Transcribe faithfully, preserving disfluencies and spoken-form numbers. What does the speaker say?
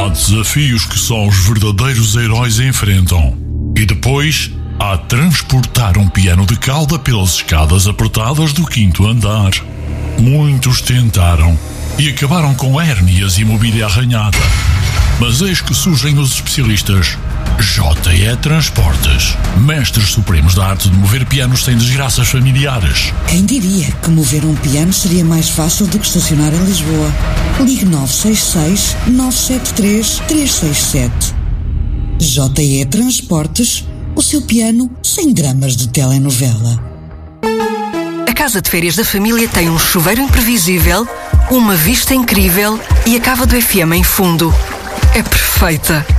Há desafios que só os verdadeiros heróis enfrentam. E depois, há transportar um piano de cauda pelas escadas apertadas do quinto andar. Muitos tentaram e acabaram com hérnias e mobília arranhada. Mas eis que surgem os especialistas J E Transportes, mestres supremos da arte de mover pianos sem desgraças familiares. Quem diria que mover um piano seria mais fácil do que estacionar em Lisboa? Ligue nove seis seis, nove sete três, três seis sete. J E Transportes, o seu piano sem dramas de telenovela. A casa de férias da família tem um chuveiro imprevisível, uma vista incrível e a cava do F M em fundo. É perfeita.